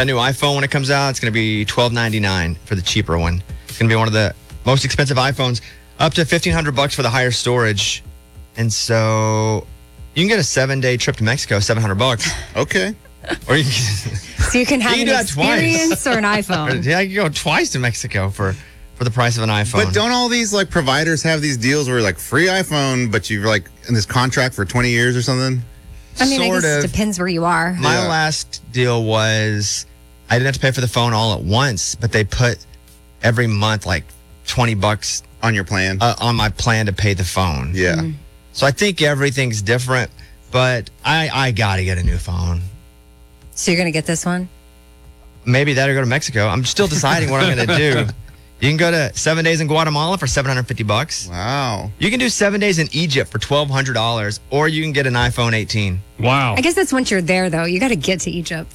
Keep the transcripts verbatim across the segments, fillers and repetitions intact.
That new iPhone, when it comes out, it's going to be twelve ninety-nine for the cheaper one. It's going to be one of the most expensive iPhones, up to fifteen hundred bucks for the higher storage. And so you can get a seven-day trip to Mexico, seven hundred bucks. Okay. Or you can, So you can have you an can do that experience twice. or an iPhone. Yeah, you can go twice to Mexico for, for the price of an iPhone. But don't all these like providers have these deals where like free iPhone, but you're like in this contract for twenty years or something? I mean, Sort I guess of. it depends where you are. My Yeah. last deal was I didn't have to pay for the phone all at once, but they put every month like twenty bucks On your plan? uh, on my plan to pay the phone. yeah. Mm-hmm. So I think everything's different, but I, I got to get a new phone. So you're going to get this one? Maybe that or go to Mexico. I'm still deciding what I'm going to do. You can go to seven days in Guatemala for seven hundred fifty bucks. Wow. You can do seven days in Egypt for twelve hundred dollars, or you can get an iPhone eighteen. Wow. I guess that's once you're there, though. You got to get to Egypt.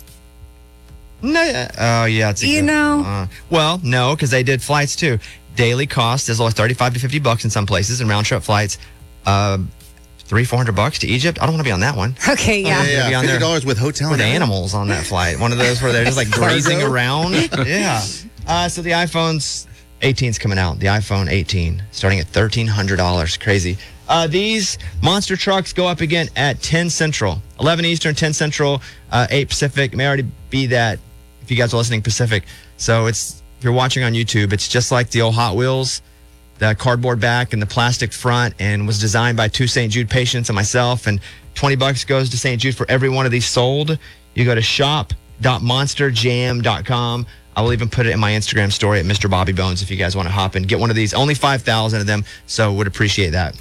No, oh yeah, it's a You good- know. Uh, well, no, because they did flights too. Daily cost as low as thirty-five to fifty bucks in some places, and round trip flights, um, three four hundred bucks to Egypt. I don't want to be on that one. Okay, yeah. Yeah, Maybe yeah. on fifty there dollars with hotel with and everything. animals on that flight. One of those where they're just like grazing Cargo? around. Yeah. Uh, so the iPhone's eighteen's coming out. The iPhone eighteen starting at thirteen hundred dollars. Crazy. Uh, these monster trucks go up again at ten Central, eleven Eastern, ten Central, uh, eight Pacific. It may already be that if you guys are listening Pacific. So it's if you're watching on YouTube, it's just like the old Hot Wheels, the cardboard back and the plastic front, and was designed by two Saint Jude patients and myself. And twenty bucks goes to Saint Jude for every one of these sold. You go to shop dot monster jam dot com. I will even put it in my Instagram story at Mister Bobby Bones if you guys want to hop and get one of these. Only five thousand of them, so would appreciate that.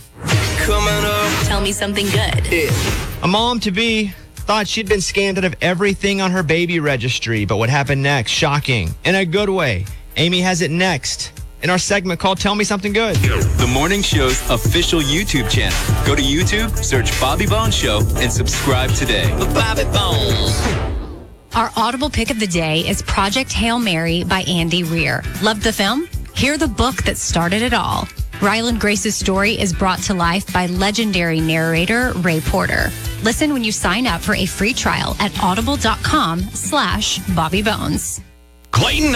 Tell me something good. A mom-to-be thought she'd been scammed out of everything on her baby registry, but what happened next? Shocking. In a good way. Amy has it next in our segment called Tell Me Something Good. The morning show's official YouTube channel. Go to YouTube, search Bobby Bones Show, and subscribe today. Bobby Bones. Our audible pick of the day is Project Hail Mary by Andy Weir. Loved the film? Hear the book that started it all. Ryland Grace's story is brought to life by legendary narrator Ray Porter. Listen when you sign up for a free trial at audible dot com slash Bobby Bones. Clayton